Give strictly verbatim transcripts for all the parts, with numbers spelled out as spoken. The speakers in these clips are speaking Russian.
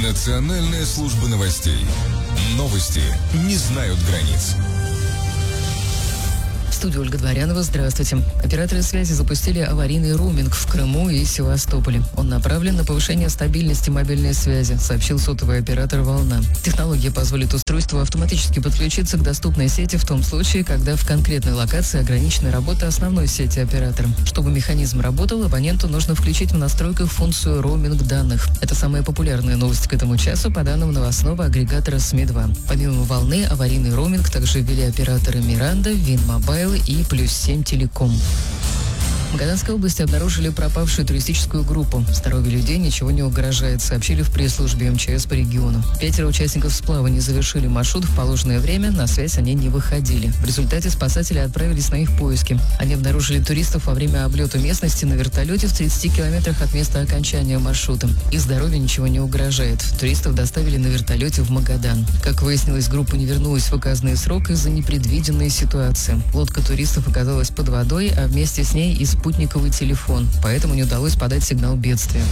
Национальная служба новостей. Новости не знают границ. В студии Ольга Дворянова. Здравствуйте. Операторы связи запустили аварийный роуминг в Крыму и Севастополе. Он направлен на повышение стабильности мобильной связи, сообщил сотовый оператор «Волна». Технология позволит устройству автоматически подключиться к доступной сети в том случае, когда в конкретной локации ограничена работа основной сети оператора. Чтобы механизм работал, абоненту нужно включить в настройках функцию роуминг данных. Это самая популярная новость к этому часу по данным новостного агрегатора СМИ два. Помимо «Волны», аварийный роуминг также ввели операторы «Миранда», «Винмобайл» и «Плюс семь Телеком». В Магаданской области обнаружили пропавшую туристическую группу. Здоровью людей ничего не угрожает, сообщили в пресс-службе МЧС по региону. Пятеро участников сплава не завершили маршрут в положенное время, на связь они не выходили. В результате спасатели отправились на их поиски. Они обнаружили туристов во время облета местности на вертолете в тридцати километрах от места окончания маршрута. Их здоровью ничего не угрожает. Туристов доставили на вертолете в Магадан. Как выяснилось, группа не вернулась в указанный срок из-за непредвиденной ситуации. Лодка туристов оказалась под водой, а вместе с ней и спутниковый телефон, поэтому не удалось подать сигнал бедствия.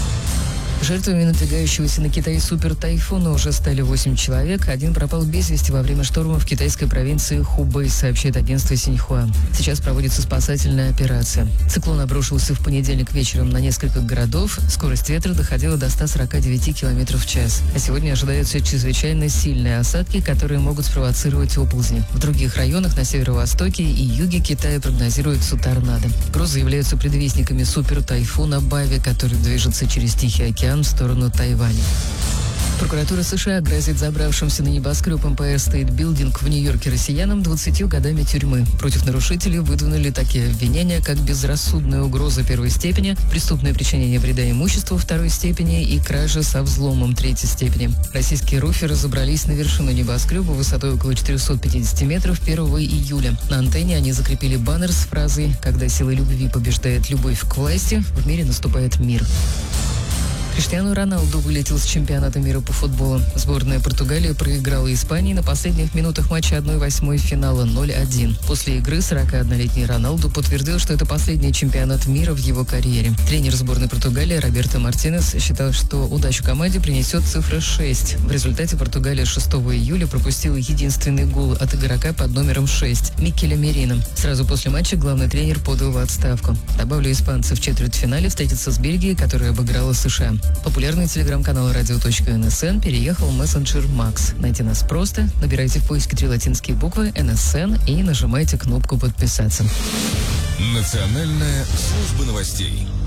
Жертвами надвигающегося на Китай супертайфуна уже стали восемь человек. Один пропал без вести во время шторма в китайской провинции Хубэй, сообщает агентство Синьхуа. Сейчас проводится спасательная операция. Циклон обрушился в понедельник вечером на несколько городов. Скорость ветра доходила до ста сорока девяти километров в час. А сегодня ожидаются чрезвычайно сильные осадки, которые могут спровоцировать оползни. В других районах на северо-востоке и юге Китая прогнозируются торнадо. Грозы являются предвестниками супертайфуна Бави, который движется через Тихий океан в сторону Тайваня. Прокуратура США грозит забравшимся на небоскреб Empire State Building в Нью-Йорке россиянам двадцатью годами тюрьмы. Против нарушителей выдвинули такие обвинения, как безрассудная угроза первой степени, преступное причинение вреда имуществу второй степени и кража со взломом третьей степени. Российские руферы забрались на вершину небоскреба высотой около четырехсот пятидесяти метров первого июля. На антенне они закрепили баннер с фразой «Когда сила любви побеждает любовь к власти, в мире наступает мир». Криштиану Роналду вылетел с чемпионата мира по футболу. Сборная Португалии проиграла Испании на последних минутах матча одной восьмой финала ноль один. После игры сорокаоднолетний Роналду подтвердил, что это последний чемпионат мира в его карьере. Тренер сборной Португалии Роберто Мартинес считал, что удачу команде принесет цифра шесть. В результате Португалия шестого июля пропустила единственный гол от игрока под номером шесть Микеля Мерина. Сразу после матча главный тренер подал в отставку. Добавлю, испанцы в четвертьфинале встретятся с Бельгией, которая обыграла США. Популярный телеграм-канал радио.нсн переехал в мессенджер Макс. Найти нас просто. Набирайте в поиске три латинские буквы эн эс эн и нажимайте кнопку «Подписаться». Национальная служба новостей.